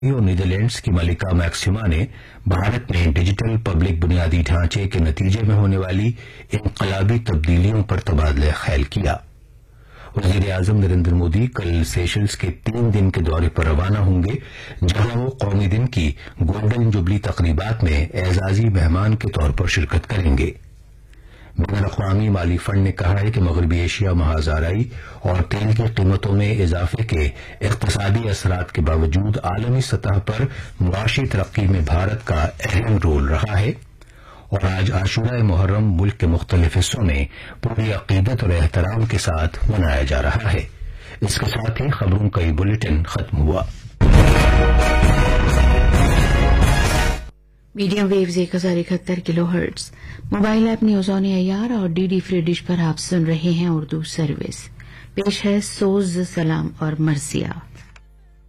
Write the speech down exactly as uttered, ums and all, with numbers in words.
और नीदरलैंड्स की मलिका मैक्सिमा ने भारत में डिजिटल पब्लिक बुनियादी ढांचे के नतीजे में होने वाली इनकलाबी तब्दीलियों पर तबादला ख्याल किया। वजीर आजम नरेंद्र मोदी कल सेशल्स के तीन दिन के दौरे पर रवाना होंगे, जहां वो कौमी दिन की गोल्डन जुबली तकरीबात में एजाजी मेहमान के तौर पर शिरकत करेंगे। बैनुल-अक़वामी माली फंड ने कहा है कि मगरबी एशिया महाजाराई और तेल की कीमतों में इजाफे के इक़्तिसादी असरात के बावजूद आलमी सतह पर मुआशी तरक्की में भारत का अहम रोल रहा है और आज आशूरा मुहर्रम मुल्क के मुख्तलिफ हिस्सों में पूरी अकीदत और एहतराम के साथ मनाया जा रहा है। इसके साथ ही खबरों का ये बुलेटिन खत्म हुआ। मीडियम वेव्स एक हजार इकहत्तर kilo hertz, mobile app news on AIR और डीडी फ्री डिश पर आप सुन रहे हैं उर्दू सर्विस। पेश है सोज सलाम और मर्सिया।